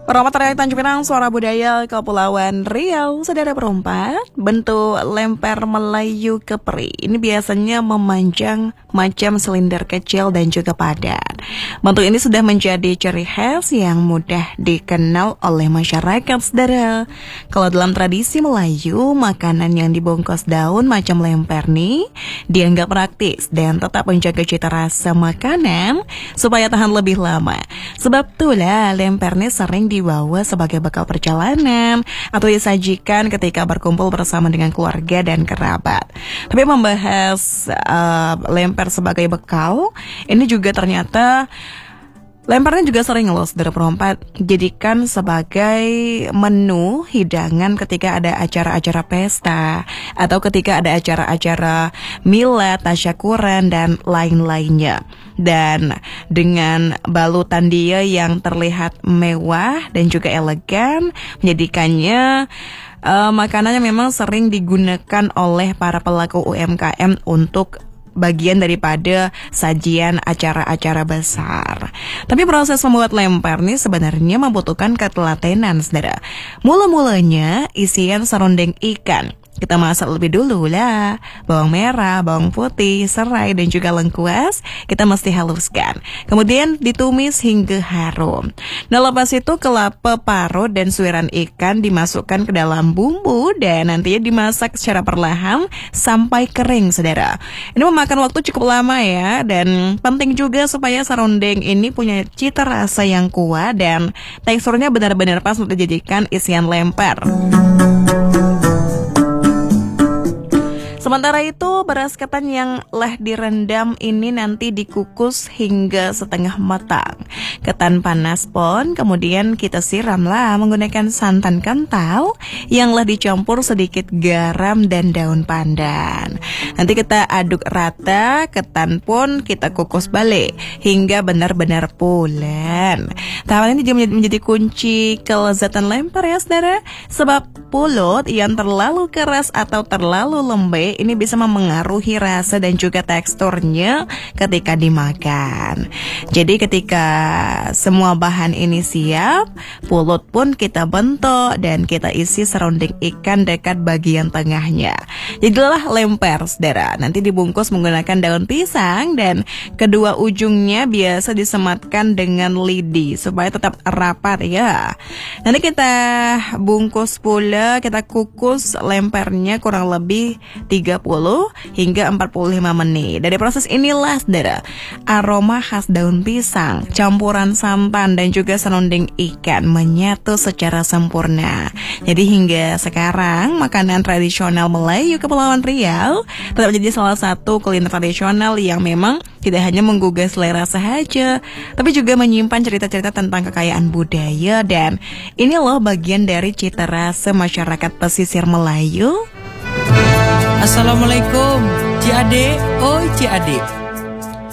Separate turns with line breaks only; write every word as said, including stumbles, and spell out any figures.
Peromat Rakyat Tanjung Pinang, suara budaya Kepulauan Riau. Saudara perompat, bentuk lemper Melayu kepri ini biasanya memanjang macam silinder kecil dan juga padat. Bentuk ini sudah menjadi ciri khas yang mudah dikenal oleh masyarakat, saudara. Kalau dalam tradisi Melayu, makanan yang dibungkus daun macam lemper nih dianggap praktis dan tetap menjaga cita rasa makanan supaya tahan lebih lama. Sebab itulah lemper ini sering dibawa sebagai bekal perjalanan atau disajikan ketika berkumpul bersama dengan keluarga dan kerabat. Tapi membahas uh, lemper sebagai bekal, ini juga ternyata lempernya juga sering loh, saudara perompat, jadikan sebagai menu hidangan ketika ada acara-acara pesta atau ketika ada acara-acara milad, tasyakuran, dan lain-lainnya. Dan dengan balutan dia yang terlihat mewah dan juga elegan, menjadikannya uh, makanannya memang sering digunakan oleh para pelaku U M K M untuk bagian daripada sajian acara-acara besar. Tapi proses membuat lemper nih sebenarnya membutuhkan ketelatenan, saudara. Mula-mulanya isian serundeng ikan. Kita masak lebih dulu lah. Bawang merah, bawang putih, serai, dan juga lengkuas kita mesti haluskan. Kemudian ditumis hingga harum. Nah, lepas itu kelapa parut dan suiran ikan dimasukkan ke dalam bumbu dan nantinya dimasak secara perlahan sampai kering, saudara. Ini memakan waktu cukup lama ya, dan penting juga supaya serundeng ini punya cita rasa yang kuat dan teksturnya benar-benar pas untuk dijadikan isian lemper. Sementara itu, beras ketan yang telah direndam ini nanti dikukus hingga setengah matang. Ketan panas pun kemudian kita siramlah menggunakan santan kental yang telah dicampur sedikit garam dan daun pandan. Nanti kita aduk rata, ketan pun kita kukus balik hingga benar-benar pulen. Tahapan ini juga menjadi kunci kelezatan lemper ya, saudara. Sebab pulut yang terlalu keras atau terlalu lembek ini bisa memengaruhi rasa dan juga teksturnya ketika dimakan. Jadi ketika semua bahan ini siap, pulut pun kita bentuk dan kita isi serunding ikan dekat bagian tengahnya. Jadilah lemper, saudara. Nanti dibungkus menggunakan daun pisang dan kedua ujungnya biasa disematkan dengan lidi supaya tetap rapat ya. Nanti kita bungkus pula, kita kukus lempernya kurang lebih tiga puluh hingga empat puluh lima menit. Dari proses inilah, saudara, aroma khas daun pisang, campuran santan dan juga serunding ikan menyatu secara sempurna. Jadi hingga sekarang makanan tradisional Melayu Kepulauan Riau tetap menjadi salah satu kuliner tradisional yang memang tidak hanya menggugah selera saja, tapi juga menyimpan cerita-cerita tentang kekayaan budaya, dan ini loh bagian dari cita rasa masyarakat pesisir Melayu.
Assalamualaikum, Ci Ade, oi Ci Ade.